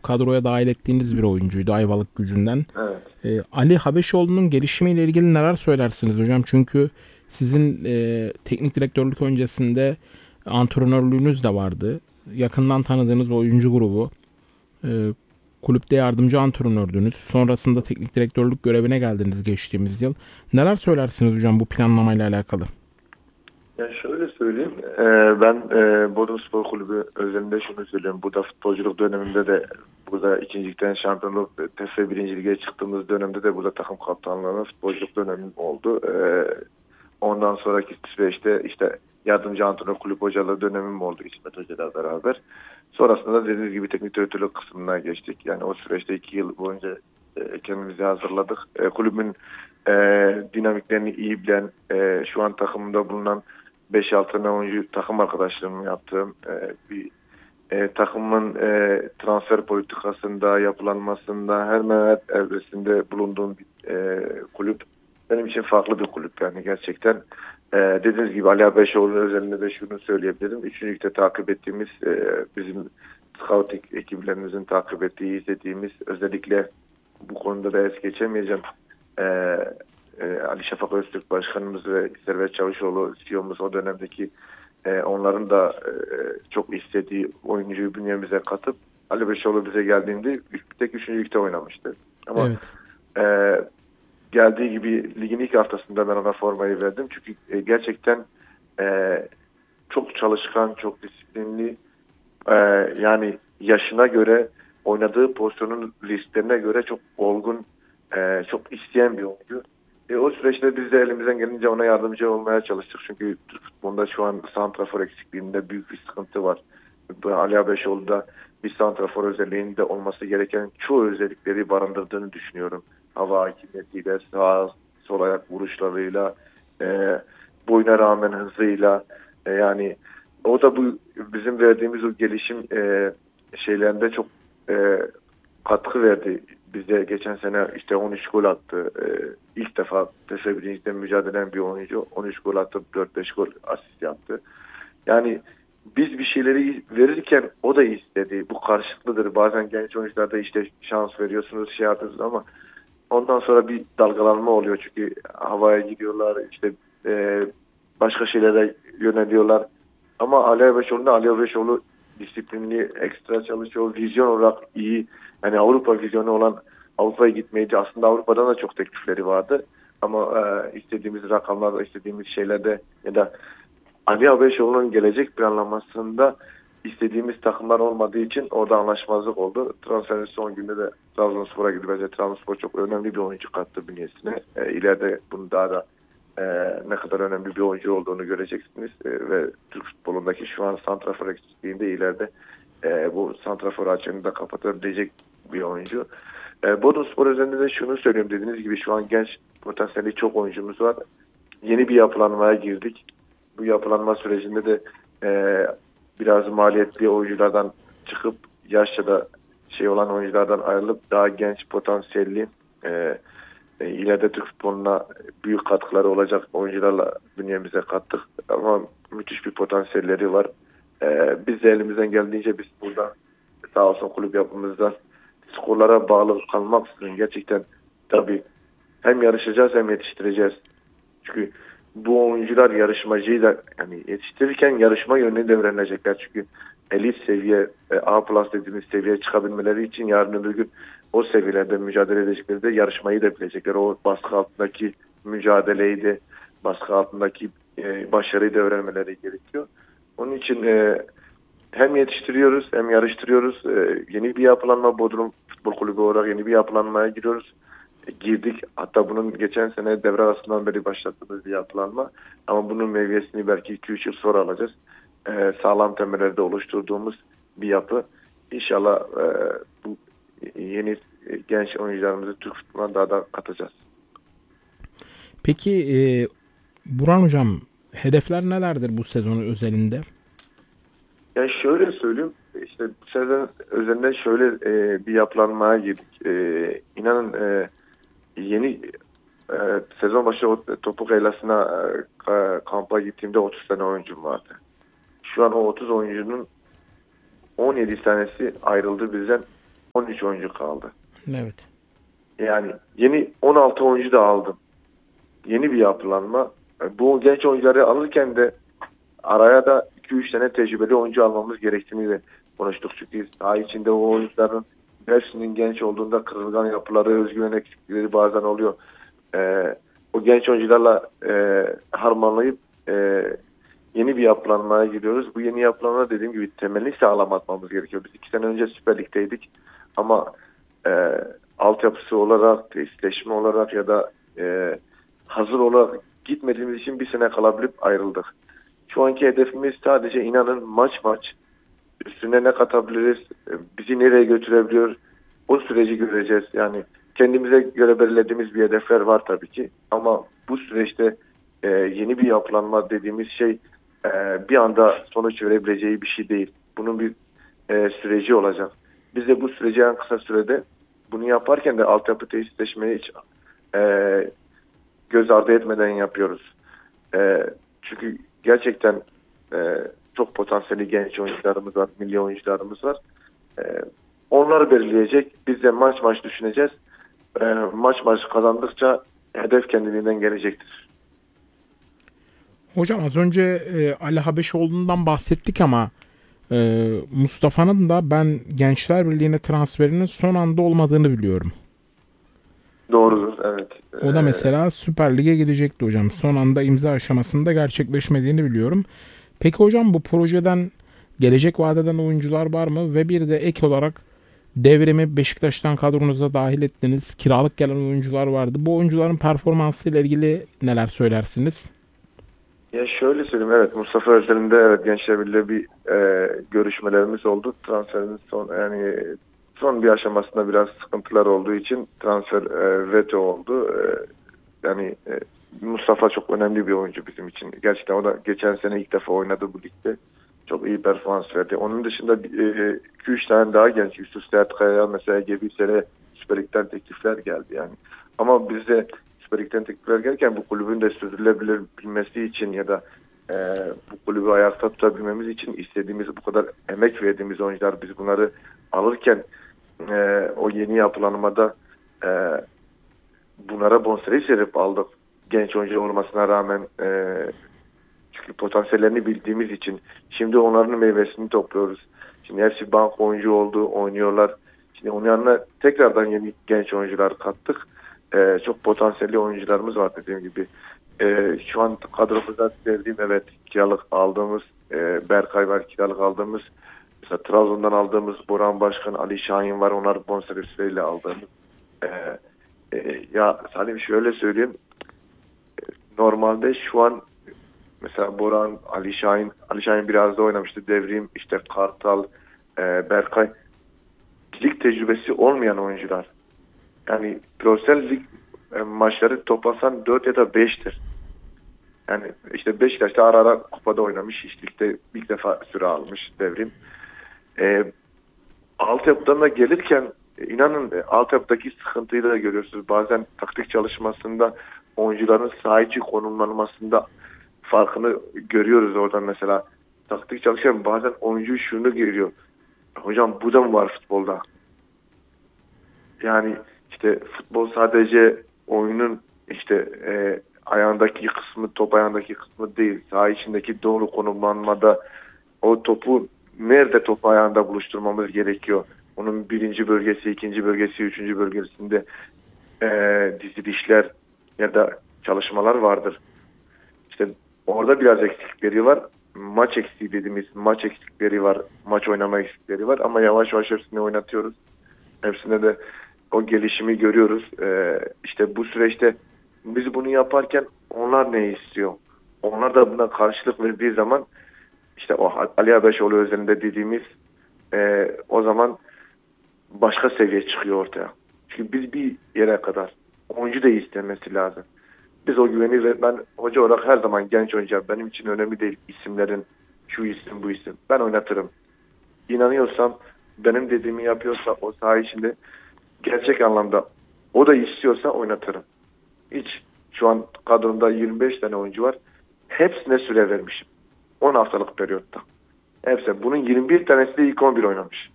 kadroya dahil ettiğiniz bir oyuncuydu Ayvalık Gücü'nden. Evet. Ali Habeşoğlu'nun gelişimiyle ilgili neler söylersiniz hocam? Çünkü sizin teknik direktörlük öncesinde antrenörlüğünüz de vardı. Yakından tanıdığınız oyuncu grubu. E, Kulüpte yardımcı antrenördünüz. Sonrasında teknik direktörlük görevine geldiniz geçtiğimiz yıl. Neler söylersiniz hocam bu planlamayla alakalı? Yani şöyle söyleyeyim, ben Bodrum Spor Kulübü özelinde şunu söylüyorum. Burada futbolculuk döneminde de, burada ikincilikten şampiyonluk, TFF 1. Lig'e çıktığımız dönemde de burada takım kaptanlığına futbolculuk dönemim oldu. Ondan sonraki süreçte işte yardımcı antrenör kulüp hocalığı dönemim oldu İsmet Hoca'yla beraber. Sonrasında da dediğiniz gibi teknik direktörlük kısmına geçtik. Yani o süreçte 2 yıl boyunca kendimizi hazırladık. Kulübün dinamiklerini iyi bilen, şu an takımda bulunan 5-6 tane oyuncu takım arkadaşlarımın yaptığım bir takımın transfer politikasında, yapılanmasında, her evresinde bulunduğum bir kulüp. Benim için farklı bir kulüp yani gerçekten. Dediğiniz gibi Ali Habeşoğlu özelinde de şunu söyleyebilirim. Üçüncülükte takip ettiğimiz, bizim scout ekiplerimizin takip ettiği, izlediğimiz, özellikle bu konuda da es geçemeyeceğim. Ali Şafak Öztürk Başkanımız ve Servet Çavuşoğlu CEO'muz o dönemdeki onların da çok istediği oyuncuyu bünyemize katıp Ali Beşoğlu bize geldiğinde tek üçüncülükte oynamıştı. Ama Evet. Geldiği gibi ligin ilk haftasında ben ona formayı verdim. Çünkü gerçekten çok çalışkan, çok disiplinli, yani yaşına göre, oynadığı pozisyonun risklerine göre çok olgun, çok isteyen bir oyuncu. O süreçte biz de elimizden gelince ona yardımcı olmaya çalıştık. Çünkü Türk futbolunda şu an santrafor eksikliğinde büyük bir sıkıntı var. Ali Habeşoğlu'da bir santrafor özelliğinde olması gereken çoğu özellikleri barındırdığını düşünüyorum. Hava hakimiyetiyle, sağ sol ayak vuruşlarıyla, boyuna rağmen hızıyla, yani o da bu bizim verdiğimiz o gelişim şeylerinde çok katkı verdi. Bize geçen sene işte 13 gol attı. İlk defa TFF 1. Lig'de mücadele eden bir oyuncu 13 gol attı, 4-5 gol asist yaptı. Yani biz bir şeyleri verirken o da istedi. Bu karşılıklıdır. Bazen genç oyuncularda işte şans veriyorsunuz, şey yapıyorsunuz ama ondan sonra bir dalgalanma oluyor. Çünkü havaya gidiyorlar, işte başka şeylere yöneliyorlar. Ama Ali Habeşoğlu disiplinli, ekstra çalışıyor. Vizyon olarak iyi. Yani Avrupa vizyonu olan, Avrupa'ya gitmeyince aslında Avrupa'dan da çok teklifleri vardı. Ama istediğimiz rakamlarda, istediğimiz şeylerde ya da Ali Habeşoğlu'nun gelecek planlamasında istediğimiz takımlar olmadığı için orada anlaşmazlık oldu. Transferin son günde de Trabzonspor'a gidip Trabzonspor çok önemli bir oyuncu kattı bünyesine. İleride bunu daha da ne kadar önemli bir oyuncu olduğunu göreceksiniz. Ve Türk futbolundaki şu an santrafor eksikliğinde ileride bu santrafor açığını da kapatabilecek bir oyuncu. Bodrumspor üzerinde de şunu söyleyeyim. Dediğiniz gibi şu an genç potansiyeli çok oyuncumuz var. Yeni bir yapılanmaya girdik. Bu yapılanma sürecinde de biraz maliyetli oyunculardan çıkıp yaşça da şey olan oyunculardan ayrılıp daha genç potansiyelli ileride Türk futboluna büyük katkıları olacak oyuncularla bünyemize kattık. Ama müthiş bir potansiyelleri var. Biz de elimizden geldiğince biz burada sağ olsun kulüp yapımızda skorlara bağlı kalmaksızın gerçekten tabii hem yarışacağız hem yetiştireceğiz. Çünkü bu oyuncular yarışmacıyı da yani yetiştirirken yarışma yönüne de öğrenecekler. Çünkü elit seviye, A+ dediğimiz seviyeye çıkabilmeleri için yarın öbür gün o seviyelerde mücadele edecekleri de yarışmayı da bilecekler. O baskı altındaki mücadeleyi de, baskı altındaki başarıyı da öğrenmeleri gerekiyor. Onun için hem yetiştiriyoruz hem yarıştırıyoruz. Yeni bir yapılanma, Bodrum Futbol Kulübü olarak yeni bir yapılanmaya giriyoruz. Girdik. Hatta bunun geçen sene devre arasından beri başlattığımız bir yapılanma. Ama bunun meyvesini belki 2-3 yıl sonra alacağız. Sağlam temellerde oluşturduğumuz bir yapı. İnşallah bu yeni genç oyuncularımızı Türk futboluna daha da katacağız. Peki Burhan Hocam, hedefler nelerdir bu sezonu özelinde? Yani şöyle söyleyeyim, işte bu sezon özelinde şöyle bir yapılanmaya girdik. İnanın yeni sezon başı Topuk Yaylası'na kampa gittiğimde 30 tane oyuncum vardı. Şu an o 30 oyuncunun 17 tanesi ayrıldı bizden. 13 oyuncu kaldı. Evet. Yani yeni 16 oyuncu da aldım. Yeni bir yapılanma. Bu genç oyuncuları alırken de araya da 2-3 tane tecrübeli oyuncu almamız gerektiğini de konuştuk. Çünkü saha içinde o oyuncuların hepsinin genç olduğunda kırılgan yapıları, özgüven eksiklikleri bazen oluyor. O genç oyuncularla harmanlayıp yeni bir yapılanmaya gidiyoruz. Bu yeni yapılanma dediğim gibi temelini sağlam atmamız gerekiyor. Biz 2 sene önce Süper Lig'deydik ama altyapısı olarak, tesisleşme olarak ya da hazır olarak gitmediğimiz için bir sene kalabilip ayrıldık. Şu anki hedefimiz sadece inanın maç üstüne ne katabiliriz, bizi nereye götürebiliyor, o süreci göreceğiz. Yani kendimize göre belirlediğimiz bir hedefler var tabii ki ama bu süreçte yeni bir yapılanma dediğimiz şey bir anda sonuç verebileceği bir şey değil. Bunun bir süreci olacak. Biz de bu süreci en kısa sürede bunu yaparken de altyapı tesisleşmeyi hiç göz ardı etmeden yapıyoruz. Çünkü gerçekten çok potansiyeli genç oyuncularımız var, milli oyuncularımız var. E, Onları belirleyecek. Biz de maç düşüneceğiz. Maç kazandıkça hedef kendiliğinden gelecektir. Hocam az önce Ali Habeşoğlu'ndan bahsettik ama Mustafa'nın da ben Gençler Birliği'ne transferinin son anda olmadığını biliyorum. Doğrudur, evet. O da mesela Süper Lig'e gidecekti hocam. Son anda imza aşamasında gerçekleşmediğini biliyorum. Peki hocam bu projeden gelecek vadeden oyuncular var mı? Ve bir de ek olarak Devrim'i Beşiktaş'tan kadronuza dahil ettiniz. Kiralık gelen oyuncular vardı. Bu oyuncuların performansı ile ilgili neler söylersiniz? Ya şöyle söyleyeyim, evet, Mustafa özelinde evet Gençler Birliği'yle bir görüşmelerimiz oldu. Transferin son bir aşamasında biraz sıkıntılar olduğu için transfer veto oldu. Mustafa çok önemli bir oyuncu bizim için. Gerçekten o da geçen sene ilk defa oynadı bu ligde. Çok iyi performans verdi. Onun dışında 2-3 tane daha genç, Yusuf Sertkaya mesela gibi sene Süper Lig'den teklifler geldi yani. Ama bize Süper Lig'den teklifler gelirken bu kulübün de sürdürülebilmesi için ya da e, bu kulübü ayakta tutabilmemiz için istediğimiz, bu kadar emek verdiğimiz oyuncular, biz bunları alırken o yeni yapılanmada e, bunlara bonservis verip aldık. Genç oyuncu olmasına rağmen çünkü potansiyellerini bildiğimiz için şimdi onların meyvesini topluyoruz. Şimdi hepsi bank oyuncu oldu, oynuyorlar. Şimdi onun yanına tekrardan yeni genç oyuncular kattık. Çok potansiyelli oyuncularımız var dediğim gibi. Şu an kadromuzda sevdiğim, evet, kiralık aldığımız Berkay var, kiralık aldığımız. Mesela Trabzon'dan aldığımız Boran Başkan, Ali Şahin var. Onlar bonservisleriyle aldığımız. Ya Salim, şöyle söyleyeyim. Normalde şu an mesela Boran, Ali Şahin biraz da oynamıştı. Devrim, işte Kartal, Berkay. Lig tecrübesi olmayan oyuncular. Yani profesyonel lig maçları toplasan 4 ya da 5'tir. Yani işte Beşiktaş'ta ara ara kupada oynamış. Hiç ligde ilk defa süre almış Devrim. Altyapıdan da gelirken inanın altyapıdaki sıkıntıyı da görüyorsunuz. Bazen taktik çalışmasında oyuncuların saha içi konumlanmasında farkını görüyoruz oradan mesela. Taktik çalışırken bazen oyuncu şunu görüyor. Hocam bu da mı var futbolda? Yani işte futbol sadece oyunun işte ayağındaki kısmı, top ayağındaki kısmı değil. Saha içindeki doğru konumlanmada o topu nerede top ayağında buluşturmamız gerekiyor. Onun birinci bölgesi, ikinci bölgesi, üçüncü bölgesinde dizilişler ya da çalışmalar vardır. İşte orada biraz eksikleri var. Maç eksiği dediğimiz maç eksikleri var. Maç oynama eksikleri var ama yavaş yavaş hepsini oynatıyoruz. Hepsinde de o gelişimi görüyoruz. İşte bu süreçte biz bunu yaparken onlar ne istiyor? Onlar da buna karşılık verdiği zaman işte o Ali Habeşoğlu özelinde dediğimiz o zaman başka seviye çıkıyor ortaya. Çünkü biz bir yere kadar oyuncu da istemesi lazım. Biz o güveni ve ben hoca olarak her zaman genç oyuncu, benim için önemli değil isimlerin şu isim bu isim. Ben oynatırım. İnanıyorsam, benim dediğimi yapıyorsa o saha içinde gerçek anlamda o da istiyorsa oynatırım. Hiç şu an kadromda 25 tane oyuncu var. Hepsine süre vermişim. 10 haftalık periyotta. Hepsi. Bunun 21 tanesi de ilk 11 oynamış.